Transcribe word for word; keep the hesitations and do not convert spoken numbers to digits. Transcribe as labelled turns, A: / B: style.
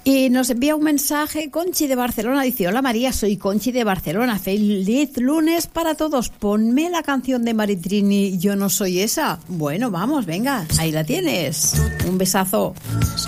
A: Y nos envía un mensaje Conchi de Barcelona, dice: hola María, soy Conchi de Barcelona, feliz lunes para todos, ponme la canción de Maritrini, Yo no soy esa. Bueno, vamos, venga, ahí la tienes, un besazo.